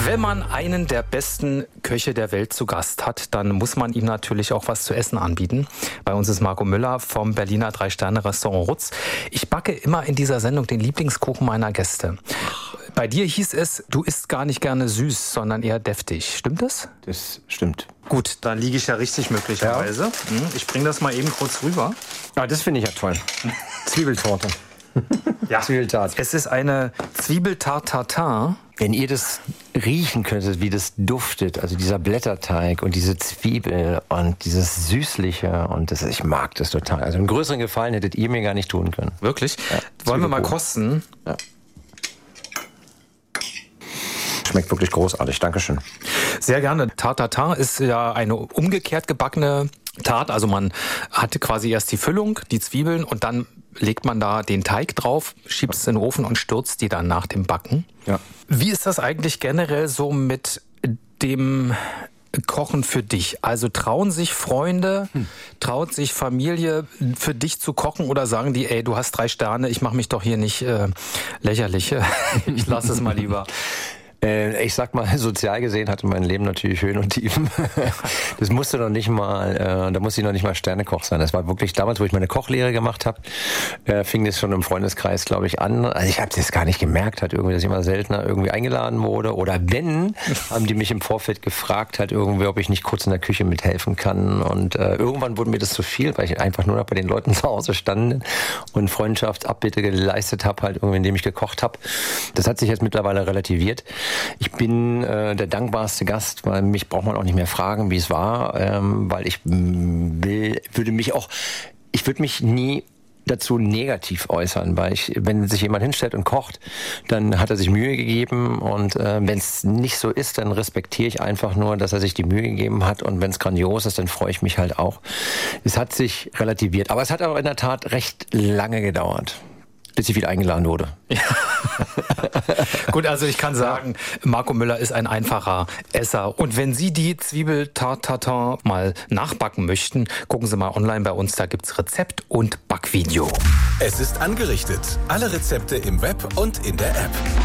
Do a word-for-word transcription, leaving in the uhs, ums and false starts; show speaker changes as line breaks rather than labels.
Wenn man einen der besten Köche der Welt zu Gast hat, dann muss man ihm natürlich auch was zu essen anbieten. Bei uns ist Marco Müller vom Berliner Drei-Sterne-Restaurant Rutz. Ich backe immer in dieser Sendung den Lieblingskuchen meiner Gäste. Bei dir hieß es, du isst gar nicht gerne süß, sondern eher deftig. Stimmt das?
Das stimmt.
Gut, da liege ich ja richtig möglicherweise. Ja. Ich bringe das mal eben kurz rüber.
Ah, das finde ich ja toll. Zwiebeltorte.
Ja. Zwiebeltart. Es ist eine Zwiebeltart-Tartar.
Wenn ihr das riechen könntet, wie das duftet, also dieser Blätterteig und diese Zwiebel und dieses Süßliche und das, ich mag das total. Also einen größeren Gefallen hättet ihr mir gar nicht tun können.
Wirklich? Ja. Wollen wir mal kosten?
Ja. Schmeckt wirklich großartig, Dankeschön.
Sehr gerne. Tartar ist ja eine umgekehrt gebackene Tart. Also man hat quasi erst die Füllung, die Zwiebeln und dann legt man da den Teig drauf, schiebt es in den Ofen und stürzt die dann nach dem Backen.
Ja.
Wie ist das eigentlich generell so mit dem Kochen für dich? Also trauen sich Freunde, hm. traut sich Familie für dich zu kochen oder sagen die, ey, du hast drei Sterne, ich mache mich doch hier nicht äh, lächerlich, ich lasse es mal lieber.
Ich sag mal, sozial gesehen hatte mein Leben natürlich Höhen und Tiefen. Das musste noch nicht mal, äh, da musste ich noch nicht mal Sternekoch sein. Das war wirklich damals, wo ich meine Kochlehre gemacht habe, äh, fing das schon im Freundeskreis, glaube ich, an. Also ich habe das gar nicht gemerkt, hat irgendwie, dass ich immer seltener irgendwie eingeladen wurde. Oder wenn, haben die mich im Vorfeld gefragt, halt irgendwie, ob ich nicht kurz in der Küche mithelfen kann. Und äh, irgendwann wurde mir das zu viel, weil ich einfach nur noch bei den Leuten zu Hause stand und Freundschaftsabbitte geleistet habe, halt irgendwie, indem ich gekocht habe. Das hat sich jetzt mittlerweile relativiert. Ich bin äh, der dankbarste Gast, weil mich braucht man auch nicht mehr fragen, wie es war, ähm, weil ich will, würde mich auch, ich würde mich nie dazu negativ äußern, weil ich, wenn sich jemand hinstellt und kocht, dann hat er sich Mühe gegeben und äh, wenn es nicht so ist, dann respektiere ich einfach nur, dass er sich die Mühe gegeben hat und wenn es grandios ist, dann freue ich mich halt auch. Es hat sich relativiert, aber es hat auch in der Tat recht lange gedauert, bis ich wieder eingeladen wurde.
Ja. Gut, also ich kann sagen, Marco Müller ist ein einfacher Esser. Und wenn Sie die Zwiebeltart-Tartar mal nachbacken möchten, gucken Sie mal online bei uns, da gibt's Rezept und Backvideo.
Es ist angerichtet. Alle Rezepte im Web und in der App.